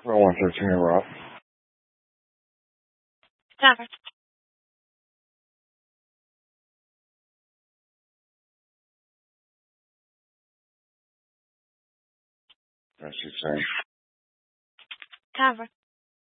Well, 113 Rock. Cover. That's what you're saying. Cover.